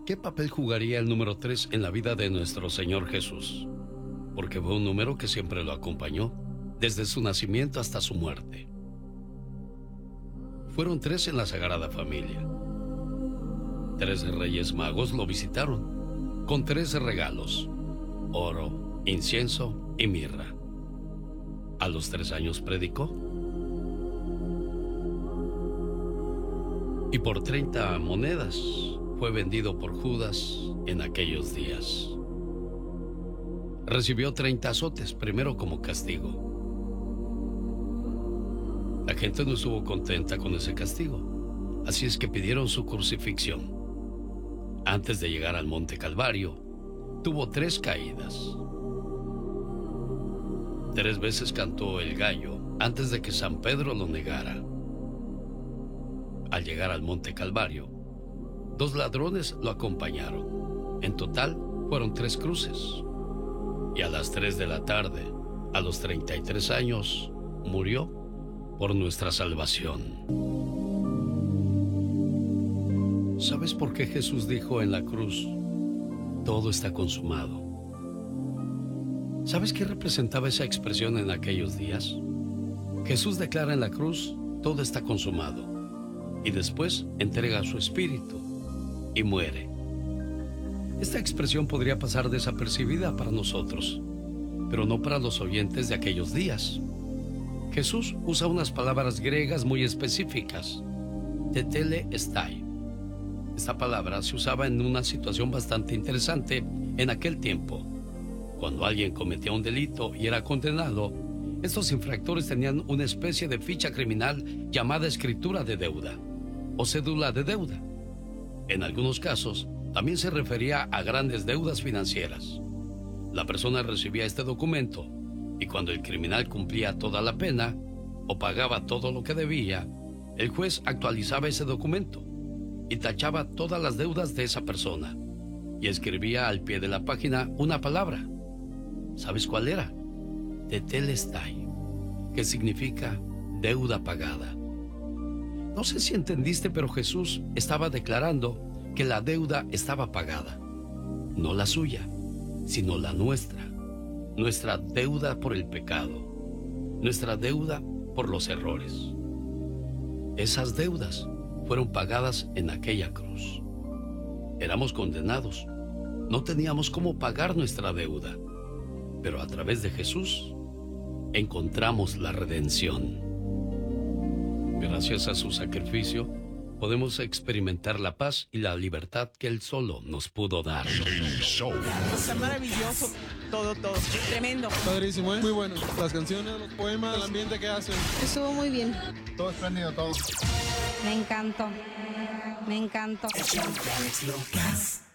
¿Qué papel jugaría el número 3 en la vida de nuestro Señor Jesús? Porque fue un número que siempre lo acompañó, desde su nacimiento hasta su muerte. Fueron 3 en la Sagrada Familia. 3 reyes magos lo visitaron, con 3 regalos: oro, incienso y mirra. A los 3 años predicó. Y por 30 monedas fue vendido por Judas en aquellos días. Recibió 30 azotes, primero como castigo. La gente no estuvo contenta con ese castigo, así es que pidieron su crucifixión. Antes de llegar al Monte Calvario, tuvo 3 caídas. 3 veces cantó el gallo antes de que San Pedro lo negara. Al llegar al Monte Calvario, 2 ladrones lo acompañaron. En total, fueron 3 cruces. Y a las 3 de la tarde, a los 33 años, murió por nuestra salvación. ¿Sabes por qué Jesús dijo en la cruz: todo está consumado? ¿Sabes qué representaba esa expresión en aquellos días? Jesús declara en la cruz: todo está consumado. Y después entrega su espíritu y muere. Esta expresión podría pasar desapercibida para nosotros, pero no para los oyentes de aquellos días. Jesús usa unas palabras griegas muy específicas: tetelestai. Esta palabra se usaba en una situación bastante interesante en aquel tiempo. Cuando alguien cometía un delito y era condenado, estos infractores tenían una especie de ficha criminal llamada escritura de deuda o cédula de deuda. En algunos casos, también se refería a grandes deudas financieras. La persona recibía este documento y cuando el criminal cumplía toda la pena o pagaba todo lo que debía, el juez actualizaba ese documento y tachaba todas las deudas de esa persona y escribía al pie de la página una palabra. ¿Sabes cuál era? Tetelestai, que significa deuda pagada. No sé si entendiste, pero Jesús estaba declarando que la deuda estaba pagada. No la suya, sino la nuestra. Nuestra deuda por el pecado. Nuestra deuda por los errores. Esas deudas fueron pagadas en aquella cruz. Éramos condenados. No teníamos cómo pagar nuestra deuda. Pero a través de Jesús encontramos la redención. Gracias a su sacrificio, podemos experimentar la paz y la libertad que Él solo nos pudo dar. Está maravilloso, todo, tremendo. Padrísimo, ¿eh? Muy bueno. Las canciones, los poemas, el ambiente que hacen. Estuvo muy bien. Todo espléndido, todo. Me encantó. Me encantó. El show de Alex Lucas.